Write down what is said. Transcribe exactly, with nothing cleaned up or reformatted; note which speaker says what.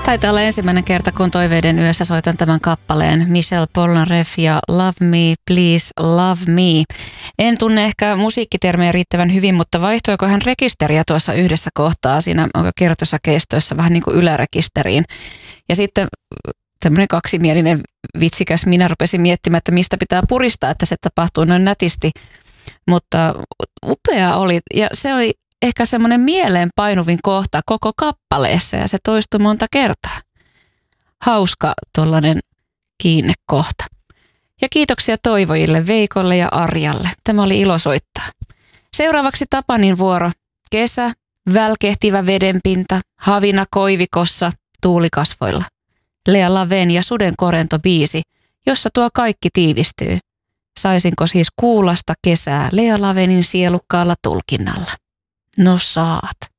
Speaker 1: Taitaa olla ensimmäinen kerta, kun Toiveiden yössä soitan tämän kappaleen. Michel Polnareff ja Love Me, Please Love Me. En tunne ehkä musiikkitermejä riittävän hyvin, mutta vaihtoiko hän rekisteriä tuossa yhdessä kohtaa siinä kertossa kestoissa vähän niin kuin ylärekisteriin. Ja sitten tämmöinen kaksimielinen vitsikäs minä rupesin miettimään, että mistä pitää puristaa, että se tapahtuu noin nätisti. Mutta upea oli ja se oli ehkä semmoinen mieleen painuvin kohta koko kappaleessa ja se toistui monta kertaa. Hauska tollainen kiinnekohta. Ja kiitoksia toivojille Veikolle ja Arjalle. Tämä oli ilo soittaa. Seuraavaksi Tapanin vuoro. Kesä, välkehtivä vedenpinta, havina koivikossa, tuulikasvoilla. Lea Laven ja Sudenkorento biisi, jossa tuo kaikki tiivistyy. Saisinko siis kuulasta kesää Lea Lavenin sielukkaalla tulkinnalla? No saat.